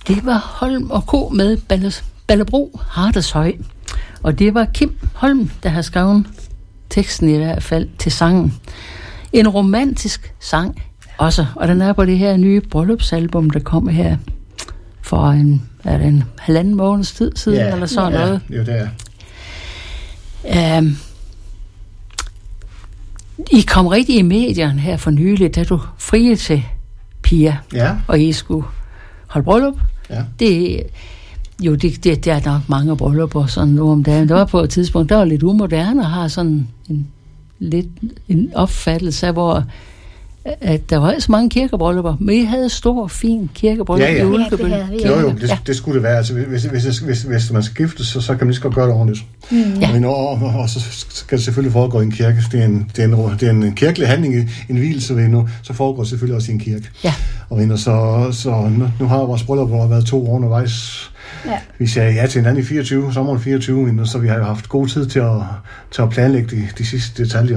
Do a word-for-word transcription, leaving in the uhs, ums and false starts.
Det var Holm og Ko med Ballebro Hardeshøj. Og det var Kim Holm, der har skrevet teksten i hvert fald til sangen. En romantisk sang også, og den er på det her nye bryllupsalbum, der kommer her for en, er det en halvanden måneds tid siden, ja, eller sådan ja, noget. Jo, det er. Um, I kom rigtig i medierne her for nylig, da du friede til Pia, ja. og I skulle holde bryllup. Ja. Det, jo, det, det, der er nok mange bryllupper sådan nu om dagen. Der var på et tidspunkt, der var lidt umoderne og har sådan en, lidt en opfattelse af, hvor at der var så mange kirkebryllupper, men I havde stor, fin kirkebryllup ja, ja. i Ulkebøl. Ja, det jo, jo, det, ja. det skulle det være. Altså, hvis, hvis, hvis, hvis man skal gifte, så, så kan man lige så godt gøre det ordentligt. Mm. Ja. Men, og, og, og så skal det selvfølgelig foregå i en kirke. Det er en, det er en, det er en kirkelig handling, en hvilelse ved nu, så foregår det selvfølgelig også i en kirke. Ja. Og så, så nu, nu har vores bryllup været to år undervejs. Ja. Vi sagde ja til hinanden i fireogtyve, sommeren fireogtyve, så vi har jo haft god tid til at, til at planlægge de, de sidste detaljer.